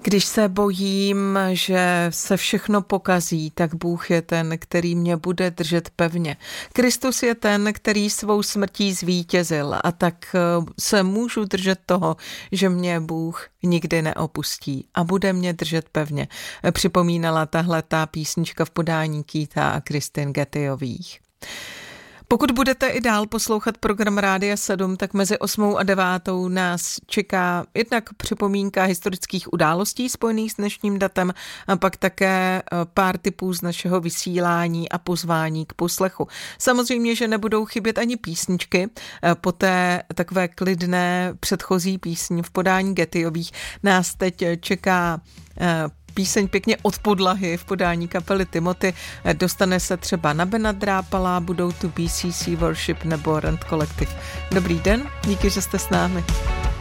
Když se bojím, že se všechno pokazí, tak Bůh je ten, který mě bude držet pevně. Kristus je ten, který svou smrtí zvítězil, a tak se můžu držet toho, že mě Bůh nikdy neopustí a bude mě držet pevně. Připomínala tahletá písnička v podání Keitha a Kristin Gettyových. Pokud budete i dál poslouchat program Rádia 7, tak mezi 8. a 9. nás čeká jednak připomínka historických událostí spojených s dnešním datem a pak také pár tipů z našeho vysílání a pozvání k poslechu. Samozřejmě, že nebudou chybět ani písničky. Po té takové klidné předchozí písni v podání Gettyových nás teď čeká píseň pěkně od podlahy v podání kapely Timothy. Dostane se třeba na Bena Drápala, budou tu BCC Worship nebo Rent Collective. Dobrý den, díky, že jste s námi.